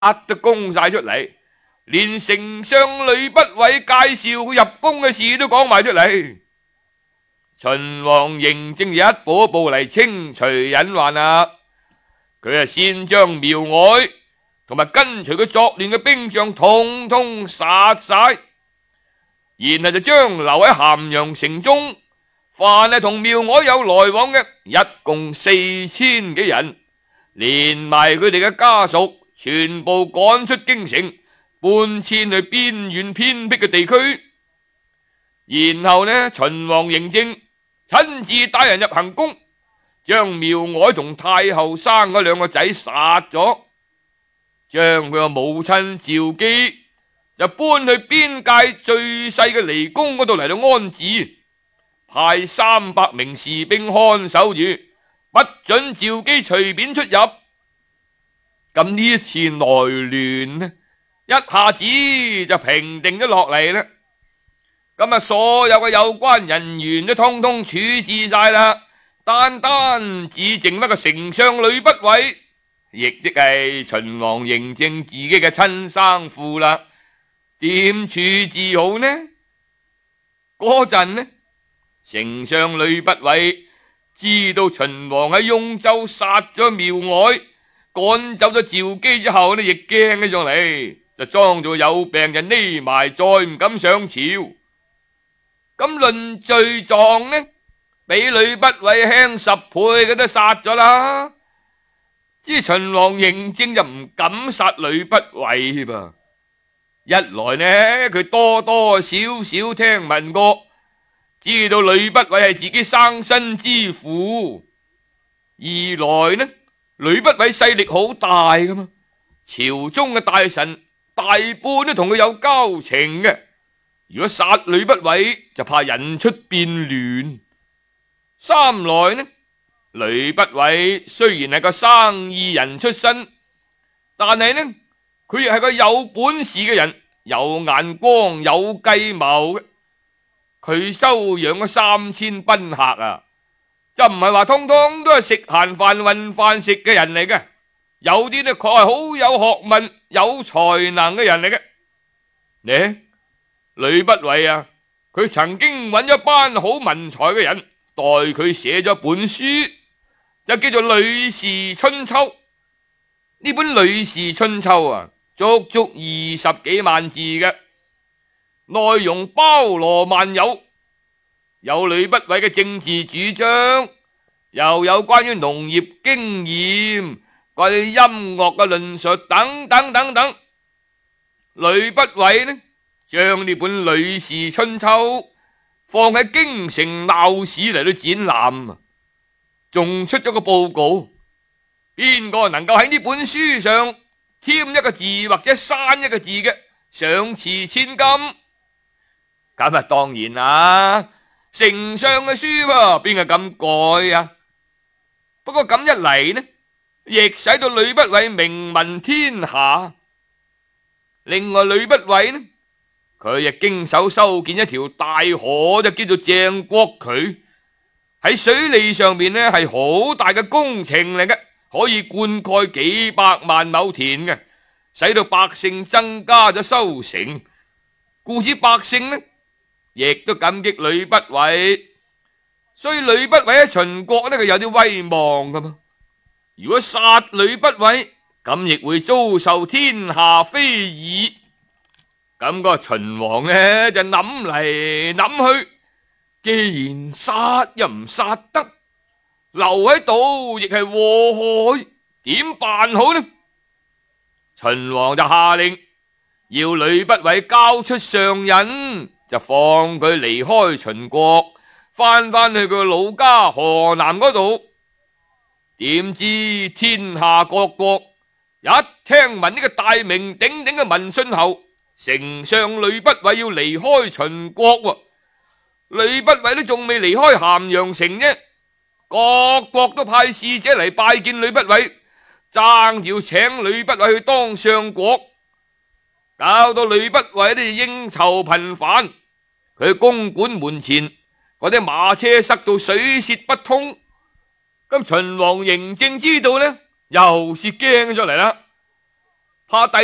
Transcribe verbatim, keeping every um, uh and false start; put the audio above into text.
都供晒出嚟，連丞相呂不韋介紹佢入宮嘅事都講埋出嚟。秦王嬴政一步一步嚟清除隱患啊！佢啊先將苗外同埋跟隨佢作亂嘅兵將統統殺晒，然後就將留喺咸陽城中凡係同苗外有來往嘅，一共四千幾人，連埋佢哋嘅家屬，全部趕出京城，搬遷去邊遠偏僻嘅地區。然後呢，秦王嬴政親自帶人入行宮，將苗外同太后生嗰兩個仔殺咗，將佢個母親趙姬就搬去邊界最細嘅離宮嗰度嚟到安置，派三百名士兵看守住，不准趙姬隨便出入。咁呢一次內亂呢，一下子就平定咗落嚟啦。咁啊，所有嘅有關人員都通通處置晒啦，單單只剩乜個丞相呂不韋，亦即係秦王嬴政自己嘅親生父啦。點處置好呢？嗰陣呢，丞相呂不韋知道秦王喺雍州殺咗苗外，趕走咗趙姬之後呢，亦驚起上嚟，就裝作有病就匿埋，再唔敢上朝。咁論罪狀呢，比呂不韋輕十倍，佢都殺咗啦。之秦王嬴政就唔敢殺呂不韋噃，一來呢，佢多多少少聽聞過，知道呂不韋係自己生身之父；二來呢，呂不韋勢力好大噶嘛，朝中嘅大臣大半都同佢有交情嘅。如果殺呂不韋，就怕人出變亂。三來呢，呂不韋雖然係個生意人出身，但係呢，佢亦係個有本事嘅人，有眼光有計謀嘅。佢收養咗三千賓客啊，就唔係話通通都係食閒飯混飯食嘅人嚟嘅，有啲呢確係好有學問有才能嘅人嚟嘅。呢呂不韋啊，佢曾經揾咗班好文才嘅人代佢寫咗本書，就叫做《呂氏春秋》。呢本《呂氏春秋》啊，足足二十幾萬字嘅，內容包羅萬有，有呂不韋嘅政治主張，又有關於農業經驗、關於音樂嘅論述等等等等。呂不韋呢，將呢本《呂氏春秋》放喺京城鬧市嚟到展覽，仲出咗個報告，邊個能夠喺呢本書上添一個字或者刪一個字嘅，賞賜千金。咁啊，當然啦，丞相嘅書喎，邊個咁改啊？不過咁一嚟呢，亦使到呂不韋名聞天下。另外，呂不韋呢，佢亦經手修建一條大河，就叫做鄭國渠，喺水利上面呢係好大嘅工程嚟嘅，可以灌溉幾百萬畝田嘅，使到百姓增加咗收成。故此百姓呢亦都感激呂不韋，所以呂不韋喺秦國呢，佢有啲威望噶嘛。如果殺呂不韋，咁亦會遭受天下非議。咁個秦王呢就諗嚟諗去，既然殺又唔殺得，留喺度亦係禍害，點辦好呢？秦王就下令要呂不韋交出上人，就放佢離開秦國，翻返去佢老家河南嗰度。點知天下各國一聽聞呢個大名鼎鼎嘅文信侯丞相呂不韋要離開秦國，呂不韋都仲未離開咸陽城啫，各國都派使者嚟拜見呂不韋，爭要請呂不韋去當相國，搞到呂不韋都應酬頻繁。佢公館門前嗰啲馬車塞到水泄不通。咁秦王嬴政知道呢，又是驚咗嚟啦， 怕第